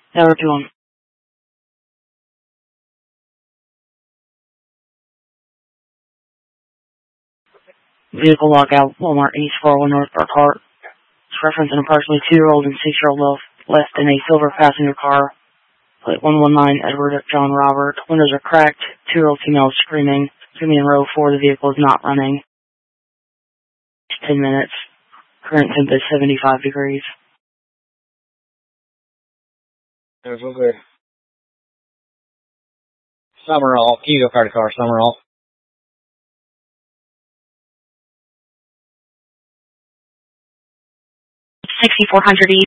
Tower 2-1. Vehicle lockout, Walmart East 401 North Park Heart. It's referencing approximately 2-year-old and 6-year-old left in a silver passenger car. Plate 119 Edward John Robert. Windows are cracked. 2-year-old female is screaming. Screaming in row 4. The vehicle is not running. It's 10 minutes. Current temp is 75 degrees. There's one good. Summerall. Can you go car to car, Summerall? 6400 East.